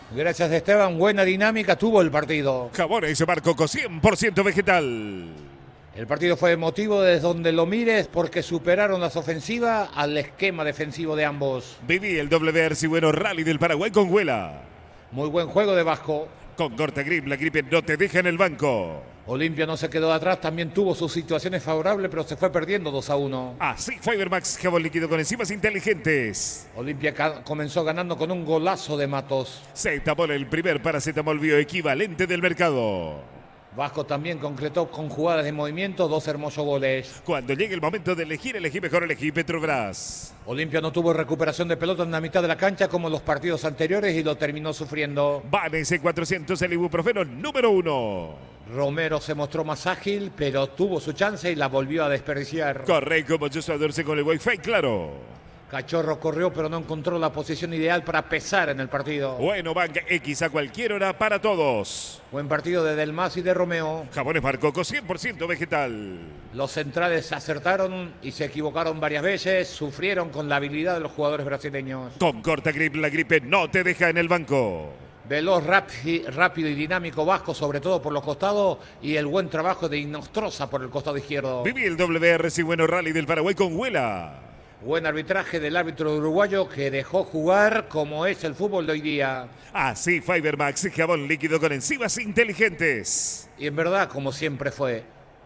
Gracias Esteban, buena dinámica tuvo el partido. Jabones Mar Coco 100% vegetal. El partido fue emotivo desde donde lo mires porque superaron las ofensivas al esquema defensivo de ambos. Viví el WRC Bueno Rally del Paraguay con Huela. Muy buen juego de Vasco. Con Corta Grip, la gripe no te deja en el banco. Olimpia no se quedó atrás, también tuvo sus situaciones favorables, pero se fue perdiendo 2-1. Así Fibermax, jabón líquido con enzimas inteligentes. Olimpia comenzó ganando con un golazo de Matos. Zetamol, el primer paracetamol bioequivalente del mercado. Vasco también concretó con jugadas de movimiento 2 hermosos goles. Cuando llegue el momento de elegí mejor, elegí Petrobras. Olimpia no tuvo recuperación de pelota en la mitad de la cancha como los partidos anteriores y lo terminó sufriendo. Vanese 400, el ibuprofeno número 1. Romero se mostró más ágil, pero tuvo su chance y la volvió a desperdiciar. Corre como yo adorce con el Wi-Fi, claro. Cachorro corrió, pero no encontró la posición ideal para pesar en el partido. Bueno, banca X a cualquier hora para todos. Buen partido de Delmas y de Romeo. Jabones Mar Coco 100% vegetal. Los centrales acertaron y se equivocaron varias veces. Sufrieron con la habilidad de los jugadores brasileños. Con Corta Grip, la gripe no te deja en el banco. Veloz, rápido y dinámico Vasco, sobre todo por los costados, y el buen trabajo de Inostroza por el costado izquierdo. Viví el WRC Bueno Rally del Paraguay con Huela. Buen arbitraje del árbitro uruguayo que dejó jugar como es el fútbol de hoy día. Así Fibermax, jabón líquido con enzimas inteligentes. Y en verdad, como siempre fue.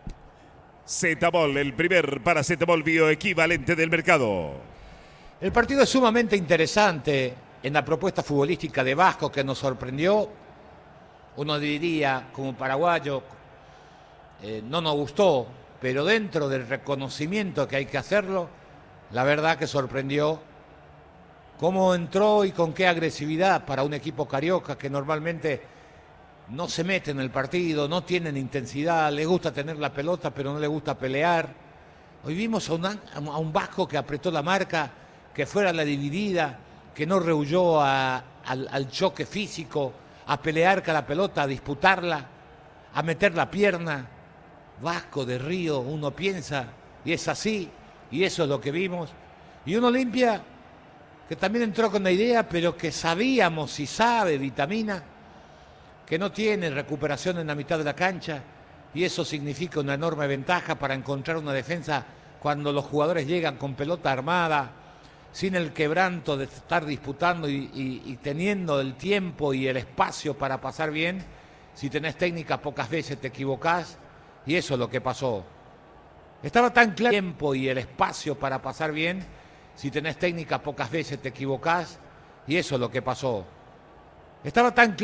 Zetamol, el primer paracetamol bioequivalente del mercado. El partido es sumamente interesante en la propuesta futbolística de Vasco que nos sorprendió. Uno diría, como paraguayo, no nos gustó, pero dentro del reconocimiento que hay que hacerlo, la verdad que sorprendió cómo entró y con qué agresividad para un equipo carioca que normalmente no se mete en el partido, no tienen intensidad, les gusta tener la pelota pero no les gusta pelear. Hoy vimos a un Vasco que apretó la marca, que fuera la dividida, que no rehuyó al choque físico, a pelear cada pelota, a disputarla, a meter la pierna. Vasco de Río, uno piensa, y es así. Y eso es lo que vimos. Y un Olimpia que también entró con la idea, pero que sabíamos y sabe, Vitamina, que no tiene recuperación en la mitad de la cancha. Y eso significa una enorme ventaja para encontrar una defensa cuando los jugadores llegan con pelota armada, sin el quebranto de estar disputando y teniendo el tiempo y el espacio para pasar bien. Si tenés técnica, pocas veces te equivocás. Y eso es lo que pasó. Estaba tan claro el tiempo y el espacio para pasar bien. Si tenés técnica, pocas veces te equivocás. Y eso es lo que pasó. Estaba tan claro.